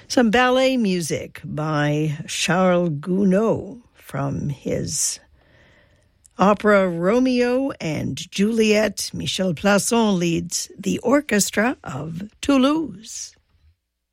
Some ballet music by Charles Gounod from his opera Romeo and Juliet. Michel Plasson leads the orchestra of Toulouse.